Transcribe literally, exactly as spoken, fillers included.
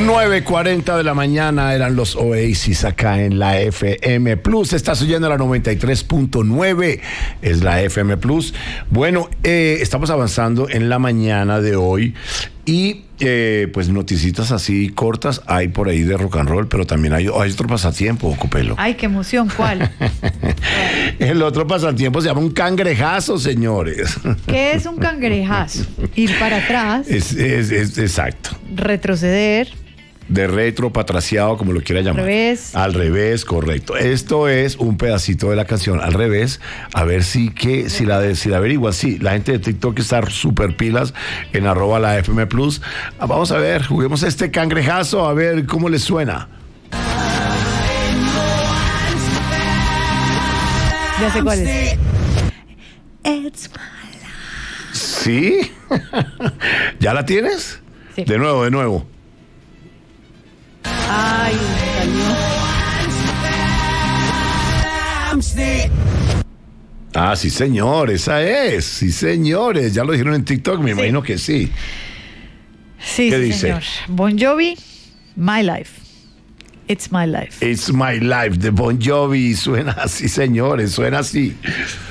nueve cuarenta de la mañana eran los Oasis acá en la F M Plus. Estás oyendo la noventa y tres punto nueve, es la F M Plus. Bueno, eh, estamos avanzando en la mañana de hoy y eh, pues noticitas así cortas hay por ahí de rock and roll, pero también hay, hay otro pasatiempo, Copelo. Ay, qué emoción, ¿cuál? El otro pasatiempo se llama un cangrejazo, señores. ¿Qué es un cangrejazo? Ir para atrás. Es, es, es exacto. Retroceder. De retro, patraciado, como lo quiera llamar. Al revés. Al revés, correcto. Esto es un pedacito de la canción Al revés. A ver si que si la de, si la averigua. Sí, la gente de TikTok está súper pilas en arroba la F M Plus. Vamos a ver, juguemos este cangrejazo a ver cómo le suena. Ya sé cuál es. It's my life. ¿Sí? ¿Ya la tienes? Sí. De nuevo, de nuevo. Ay, me salió. Ah, sí, señor, esa es. Sí, señores. Ya lo dijeron en TikTok, me sí. imagino que sí. Sí, ¿Qué sí, dice? señor. Bon Jovi, My Life. It's My Life. It's My Life de Bon Jovi. Suena así, señores, suena así.